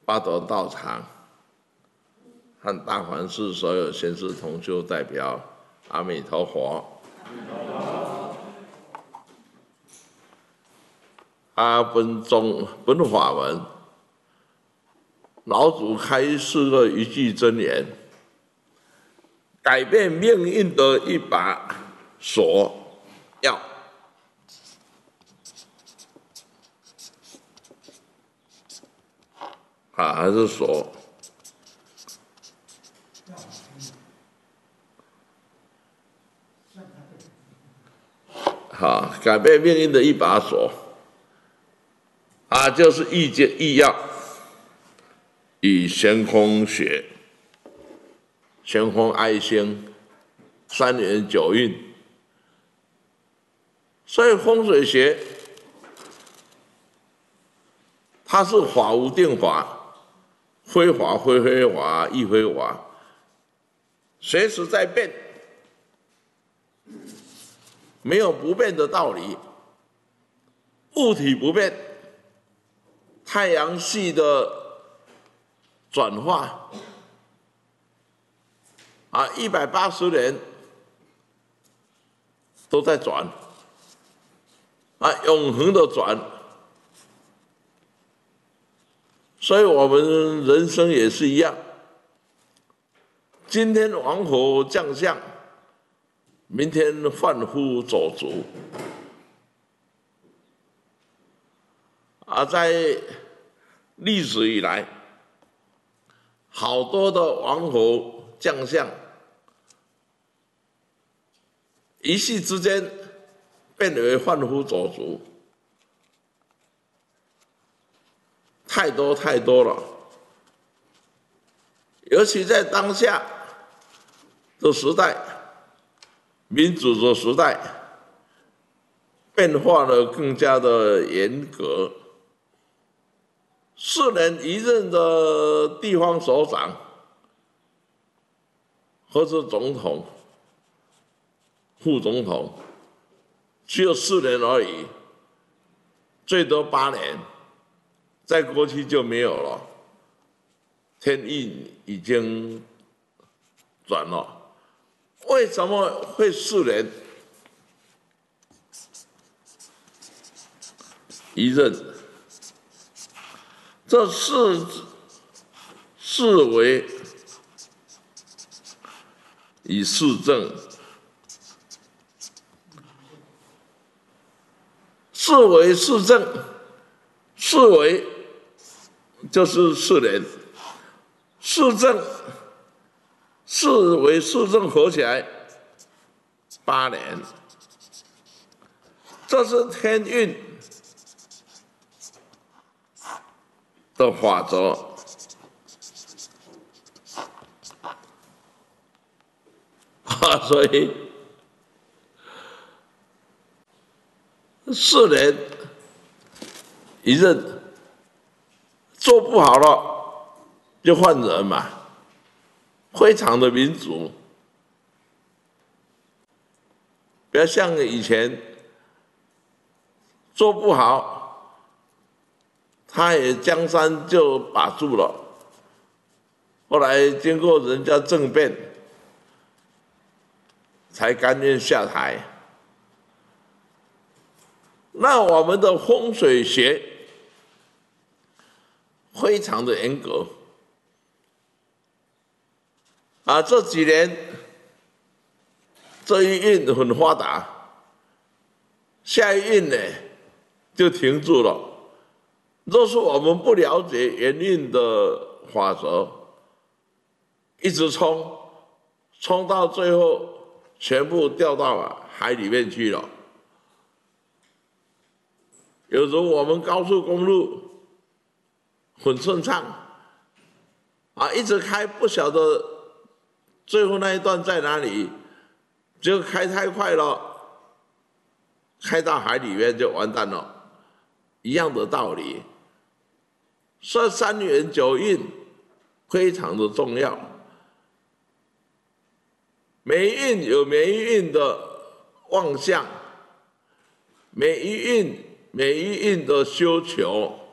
八斗道场和大环寺所有贤士同修代表，阿弥陀佛。本法文，老祖开示了一句真言：改变命运的一把锁钥。还是锁？改变命运的一把锁。就是易要与悬空学、悬空爱心、三元九运。所以风水学它是法无定法，非法非非法，亦非法，随时在变，没有不变的道理。物体不变，太阳系的转化180年都在转永恒的转。所以我们人生也是一样，今天王侯将相，明天贩夫走卒。在历史以来，好多的王侯将相，一夕之间变为贩夫走卒，太多了。尤其在当下的时代，民主的时代，变化的更加的严格。4年一任的地方首长或是总统、副总统，只有4年而已，最多8年，在过去就没有了。天运已经转了，为什么会4年一任？这四维与四正，四维四正，四维就是4年，四正，四维四正合起来8年，这是天运的法则。所以4年一任，做不好了就换人嘛，非常的民主。不要像以前做不好，他也江山就把住了。后来经过人家政变，才甘愿下台。那我们的风水学非常的严格这几年这一运很发达，下一运呢就停住了。若是我们不了解元运的法则，一直冲到最后，全部掉到海里面去了。有时候我们高速公路很顺畅一直开，不晓得最后那一段在哪里，就开太快了，开到海里面就完蛋了。一样的道理，所以3元9运非常的重要。每一运有每一运的旺相，每一运的修求。